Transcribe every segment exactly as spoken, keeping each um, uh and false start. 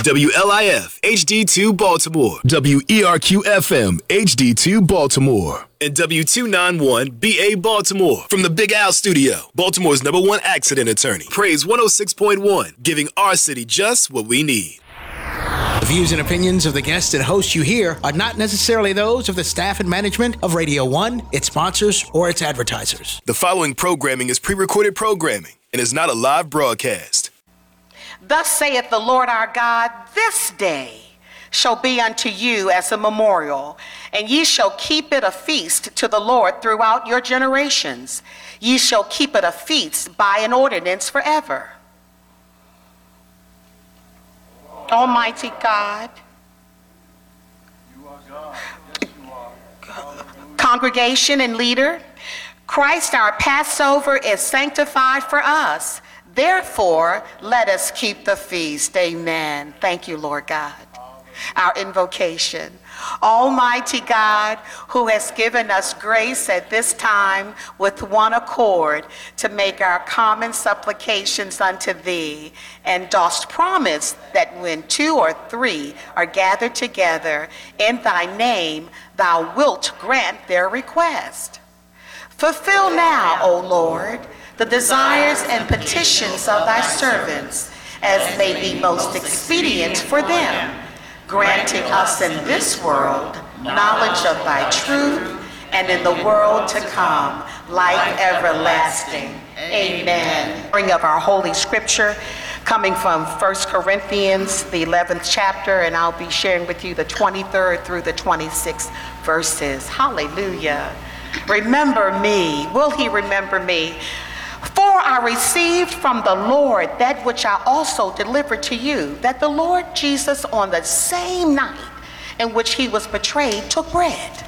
W L I F H D two Baltimore, W E R Q F M H D two Baltimore, and W two ninety-one B A Baltimore. From the Big Al Studio, Baltimore's number one accident attorney. Praise one oh six point one, giving our city just what we need. The views and opinions of the guests and hosts you hear are not necessarily those of the staff and management of Radio One, its sponsors, or its advertisers. The following programming is pre-recorded programming and is not a live broadcast. Thus saith the Lord our God, this day shall be unto you as a memorial, and ye shall keep it a feast to the Lord throughout your generations. Ye shall keep it a feast by an ordinance forever. Almighty God, you are God. Yes, you are. congregation and leader, Christ our Passover is sanctified for us. Therefore, let us keep the feast. Amen. Thank you, Lord God. Our invocation. Almighty God, who has given us grace at this time with one accord to make our common supplications unto thee, and dost promise that when two or three are gathered together in thy name, thou wilt grant their request. Fulfill now, O Lord, the desires and petitions of thy servants, as may be most expedient for them, granting us in this world knowledge of thy truth, and in the world to come, life everlasting. Amen. Bring up our Holy Scripture coming from First Corinthians, the eleventh chapter, and I'll be sharing with you the twenty-third through the twenty-sixth verses. Hallelujah. Remember me. Will he remember me? For I received from the Lord that which I also delivered to you, that the Lord Jesus on the same night in which he was betrayed took bread.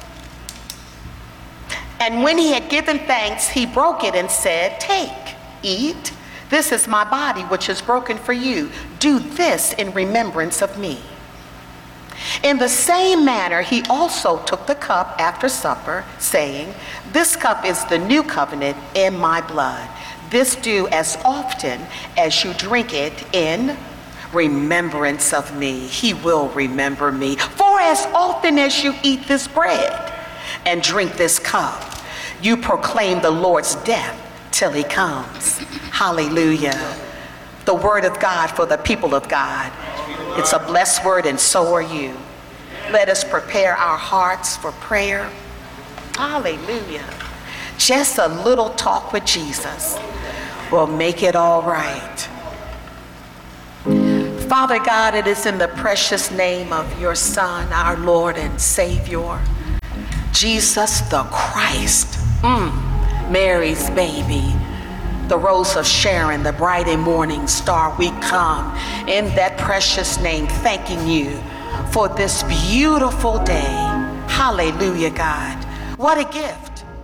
And when he had given thanks, he broke it and said, take, eat. This is my body which is broken for you. Do this in remembrance of me. In the same manner, he also took the cup after supper, saying, this cup is the new covenant in my blood. This do as often as you drink it in remembrance of me. He will remember me. For as often as you eat this bread and drink this cup, you proclaim the Lord's death till he comes. Hallelujah. The word of God for the people of God. It's a blessed word, and so are you. Let us prepare our hearts for prayer. Hallelujah. Just a little talk with Jesus will make it all right. Father God, it is in the precious name of your Son, our Lord and Savior, Jesus the Christ, mm, Mary's baby, the Rose of Sharon, the bright and morning star. We come in that precious name, thanking you for this beautiful day. Hallelujah, God. What a gift.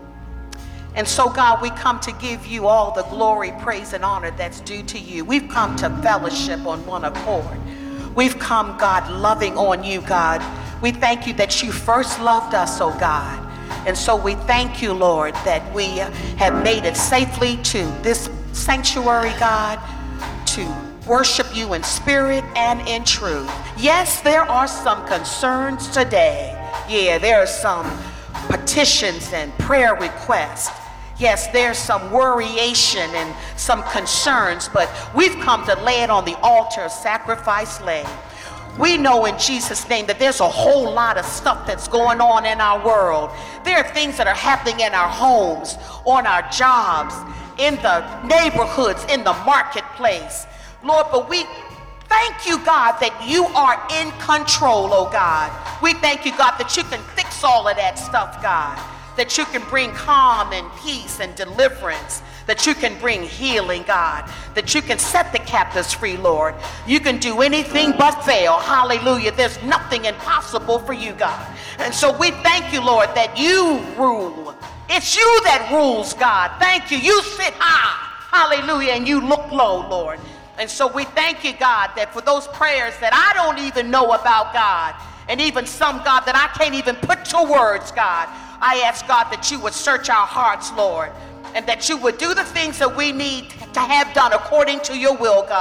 And so, God, we come to give you all the glory, praise, and honor that's due to you. We've come to fellowship on one accord. We've come, God, loving on you, God. We thank you that you first loved us, oh God. And so we thank you, Lord, that we have made it safely to this sanctuary, God, to worship you in spirit and in truth. Yes, there are some concerns today. Yeah, there are some petitions and prayer requests. Yes, there's some worryation and some concerns, but we've come to lay it on the altar of sacrifice laid. We know in Jesus' name that there's a whole lot of stuff that's going on in our world. There are things that are happening in our homes, on our jobs, in the neighborhoods, in the marketplace. Lord, but we thank you, God, that you are in control, oh God. We thank you, God, that you can fix all of that stuff, God. That you can bring calm and peace and deliverance. That you can bring healing, God. That you can set the captives free, Lord. You can do anything but fail. Hallelujah. There's nothing impossible for you, God. And so we thank you, Lord, that you rule. It's you that rules, God. Thank you. You sit high. Hallelujah. And you look low, Lord. And so we thank you, God, that for those prayers that I don't even know about, God, and even some, God, that I can't even put to words, God, I ask, God, that you would search our hearts, Lord, and that you would do the things that we need to have done according to your will, God.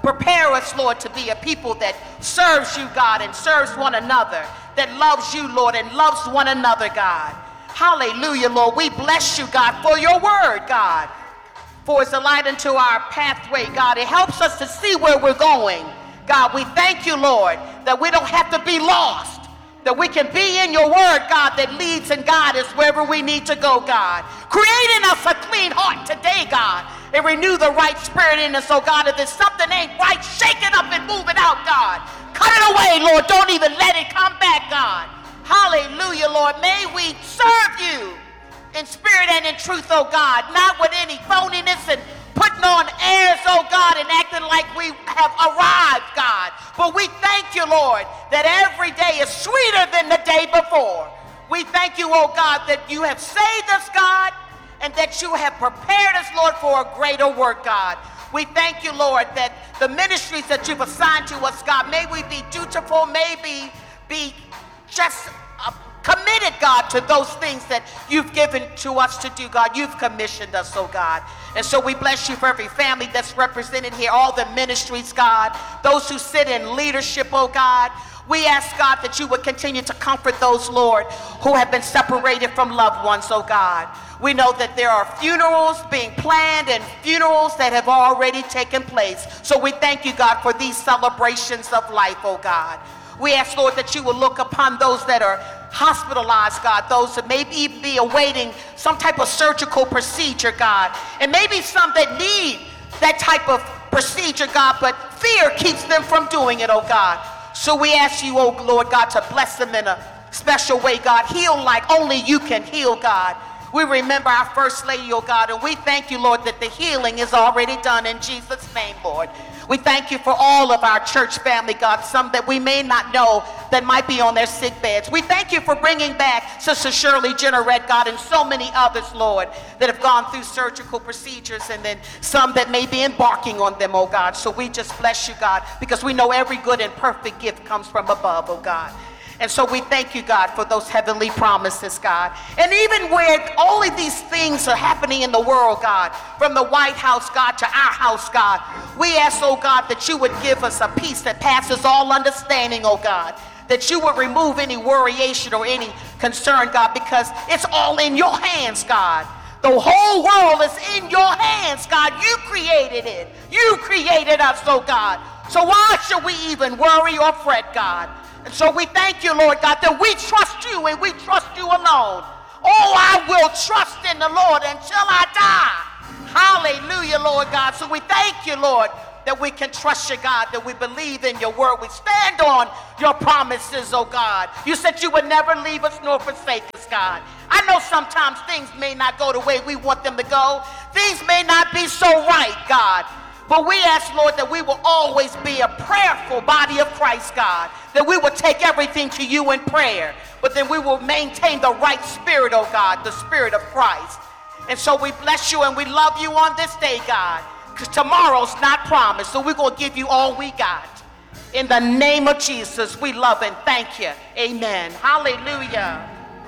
Prepare us, Lord, to be a people that serves you, God, and serves one another, that loves you, Lord, and loves one another, God. Hallelujah, Lord. We bless you, God, for your word, God. For it's a light unto our pathway, God. It helps us to see where we're going. God, we thank you, Lord, that we don't have to be lost, that we can be in your word, God, that leads and guides us wherever we need to go, God. Create in us a clean heart today, God, and renew the right spirit in us, oh God. If there's something ain't right, shake it up and move it out, God. Cut it away, Lord. Don't even let it come back, God. Hallelujah, Lord. May we serve you in spirit and in truth, oh God, not with any phoniness and putting on airs, oh God, and acting like we have arrived, God. But we thank you, Lord, that every day is sweeter than the day before. We thank you, oh God, that you have saved us, God, and that you have prepared us, Lord, for a greater work, God. We thank you, Lord, that the ministries that you've assigned to us, God, may we be dutiful, may we be just uh, committed, God, to those things that you've given to us to do, God. You've commissioned us, oh God. And so we bless you for every family that's represented here, all the ministries, God, those who sit in leadership, oh God. We ask, God, that you would continue to comfort those, Lord, who have been separated from loved ones, oh God. We know that there are funerals being planned and funerals that have already taken place. So we thank you, God, for these celebrations of life, oh God. We ask, Lord, that you will look upon those that are hospitalized, God, those that may even be awaiting some type of surgical procedure, God, and maybe some that need that type of procedure, God, but fear keeps them from doing it, oh God. So we ask you, oh Lord God, to bless them in a special way, God. Heal like only you can heal, God. We remember our First Lady, oh God, and we thank you, Lord, that the healing is already done in Jesus' name, Lord. We thank you for all of our church family, God, some that we may not know that might be on their sick beds. We thank you for bringing back Sister Shirley Jennerette, God, and so many others, Lord, that have gone through surgical procedures, and then some that may be embarking on them, oh God. So we just bless you, God, because we know every good and perfect gift comes from above, oh God. And so we thank you, God, for those heavenly promises, God. And even where all of these things are happening in the world, God, from the White House, God, to our house, God, we ask, oh God, that you would give us a peace that passes all understanding, oh God, that you would remove any worryation or any concern, God, because it's all in your hands, God. The whole world is in your hands, God. You created it. You created us, oh God. So why should we even worry or fret, God? And so we thank you, Lord God, that we trust you and we trust you alone. Oh, I will trust in the Lord until I die. Hallelujah, Lord God. So we thank you, Lord, that we can trust you, God, that we believe in your word. We stand on your promises, oh God. You said you would never leave us nor forsake us, God. I know sometimes things may not go the way we want them to go. Things may not be so right, God. But we ask, Lord, that we will always be a prayerful body of Christ, God, that we will take everything to you in prayer, but then we will maintain the right spirit, oh God, the spirit of Christ. And so we bless you and we love you on this day, God, because tomorrow's not promised, so we're going to give you all we got. In the name of Jesus, we love and thank you. Amen. Hallelujah.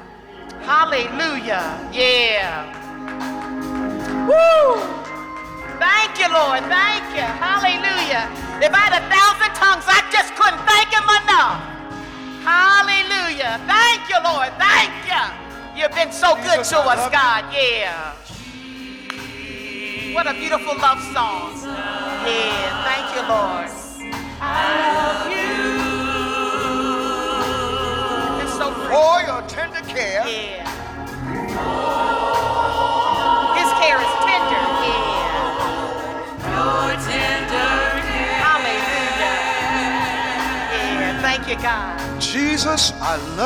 Hallelujah. Yeah. Woo! Thank you, Lord. Thank you. Hallelujah. If I had a thousand tongues, I just couldn't thank him enough. Hallelujah. Thank you, Lord. Thank you. You've been so good to us, God. Yeah. What a beautiful love song. Yeah. Thank you, Lord. I love you. It's so free. For your tender care. Yeah. His care is tender. Yeah. Hallelujah. Yeah, thank you, God. Jesus, I love you.